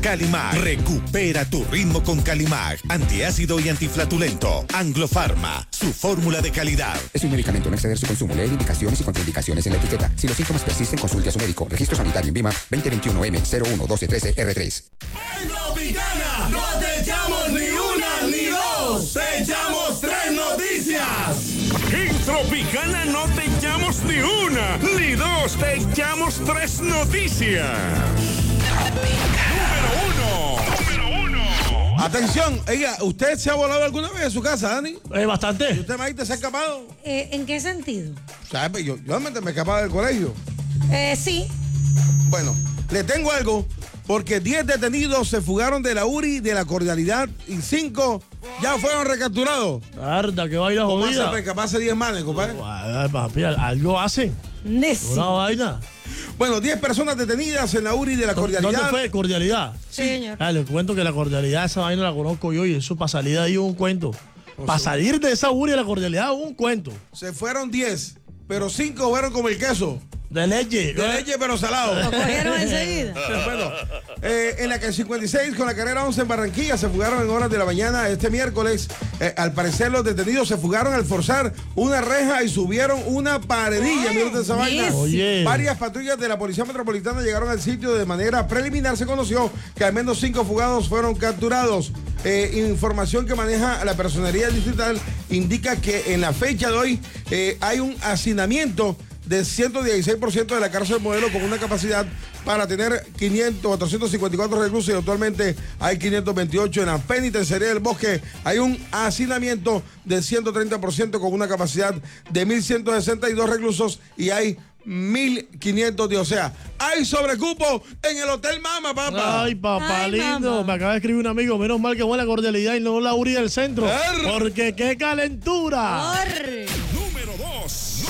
Calimag, recupera tu ritmo con Calimag, antiácido y antiflatulento. Anglo-Pharma, su fórmula de calidad. Es un medicamento, no exceder su consumo. Leer indicaciones y contraindicaciones en la etiqueta. Si los síntomas persisten, consulte a su médico. Registro sanitario en VIMA 2021-M011213-R3. En Tropicana no te echamos ni una ni dos, te echamos 3 noticias. En Tropicana no te echamos ni una ni dos, te echamos 3 noticias. Número uno. Atención, oiga, ¿usted se ha volado alguna vez de su casa, Dani? Bastante. ¿Y usted, Maite, se ha escapado? ¿En qué sentido? O sea, yo realmente me escapaba del colegio. Sí. Bueno, le tengo algo, porque 10 detenidos se fugaron de la URI, de la Cordialidad, y 5 ya fueron recapturados. Arda, que vaina ¿Cómo jodida. hace pesca? Pase 10 manes, compadre. Papi, algo hacen. Una vaina. Bueno, 10 personas detenidas en la URI de la Cordialidad. ¿Dónde fue? Cordialidad. Sí, señor. Les cuento que la cordialidad, esa vaina la conozco yo y eso para salir de ahí es un cuento. Para salir de esa URI de la cordialidad es un cuento. Se fueron 10, pero 5 fueron como el queso. De leche. De leche, pero salado. Lo cogieron enseguida. Bueno, en la que 56 con la carrera 11 en Barranquilla se fugaron en horas de la mañana este miércoles. Al parecer los detenidos se fugaron al forzar una reja y subieron una paredilla. Mira usted esa vaina. Oye. Varias patrullas de la Policía Metropolitana llegaron al sitio. De manera preliminar se conoció que al menos 5 fugados fueron capturados. Información que maneja la Personería Distrital indica que en la fecha de hoy hay un hacinamiento de 116% de la cárcel modelo con una capacidad para tener 454 reclusos y actualmente hay 528. En la penitenciaría del Bosque hay un hacinamiento de 130% con una capacidad de 1.162 reclusos y hay 1.510, o sea, hay sobrecupo en el Hotel Mama, papá. Ay, papá Ay, lindo. mamá. Me acaba de escribir un amigo. Menos mal que fue la cordialidad y no la URI del centro. Porque qué calentura. Número 2.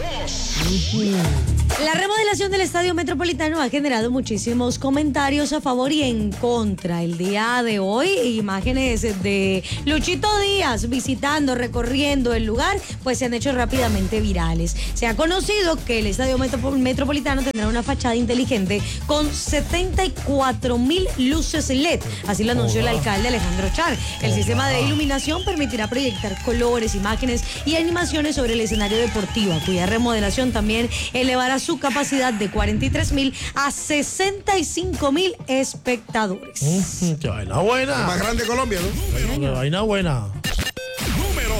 La remodelación del Estadio Metropolitano ha generado muchísimos comentarios a favor y en contra. El día de hoy, imágenes de Luchito Díaz visitando, recorriendo el lugar, pues se han hecho rápidamente virales. Se ha conocido que el Estadio Metropolitano tendrá una fachada inteligente con 74,000 luces LED. Así lo anunció el alcalde Alejandro Char. El sistema de iluminación permitirá proyectar colores, imágenes y animaciones sobre el escenario deportivo, cuya remodelación también elevará su capacidad de 43,000 a 65,000 espectadores. Qué vaina buena. El más grande de Colombia, ¿no? Qué vaina buena. Número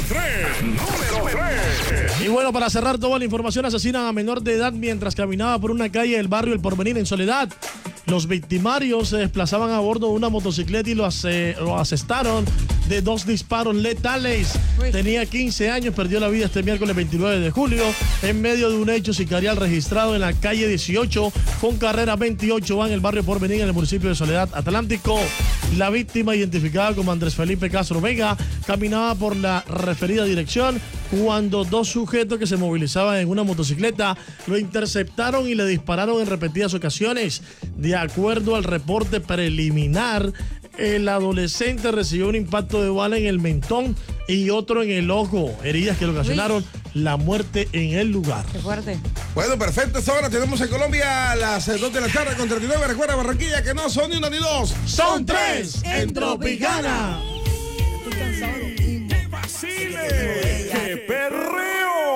3. Y bueno, para cerrar toda la información, asesinan a menor de edad mientras caminaba por una calle del barrio El Porvenir en Soledad. Los victimarios se desplazaban a bordo de una motocicleta y lo asestaron de 2 disparos letales. Tenía 15 años, perdió la vida este miércoles 29 de julio en medio de un hecho sicarial registrado en la calle 18 con carrera 28A en el barrio Porvenir en el municipio de Soledad Atlántico. La víctima, identificada como Andrés Felipe Castro Vega, caminaba por la referida dirección cuando 2 sujetos que se movilizaban en una motocicleta lo interceptaron y le dispararon en repetidas ocasiones. De acuerdo al reporte preliminar, el adolescente recibió un impacto de bala en el mentón y otro en el ojo, heridas que le ocasionaron la muerte en el lugar. Qué fuerte. Bueno, perfecto. Esta hora tenemos en Colombia las 2 de la tarde con 39. Recuerda, Barranquilla, que no son ni 1 ni 2, ¡Son 3 en Tropicana! ¡Vacile!